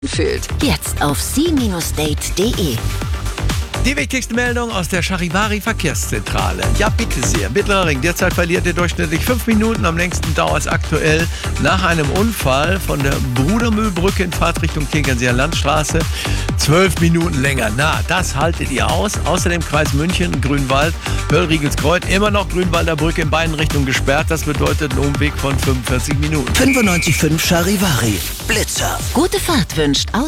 fühlt. Jetzt auf c-date.de. Die wichtigste Meldung aus der Charivari-Verkehrszentrale. Ja, bitte sehr. Mittlerer Ring. Derzeit verliert ihr durchschnittlich 5 Minuten. Am längsten dauert es aktuell nach einem Unfall von der Brudermühlbrücke in Fahrtrichtung Tegernseer Landstraße 12 Minuten länger. Na, das haltet ihr aus. Außerdem Kreis München, Grünwald, Höllriegelskreuth, immer noch Grünwalder Brücke in beiden Richtungen gesperrt. Das bedeutet einen Umweg von 45 Minuten. 95.5 Charivari. Blitzer. Gute Fahrt wünscht